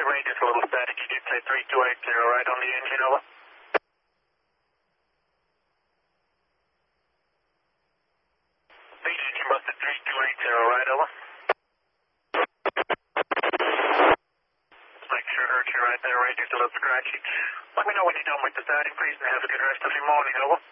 range is a little static. You did say 3280, right, on the engine, over? The engine busted 3280, right, over? Make sure it hurts you right there, range is a little scratchy. Let me know when you're done with the starting, please, and have a good rest of your morning, over.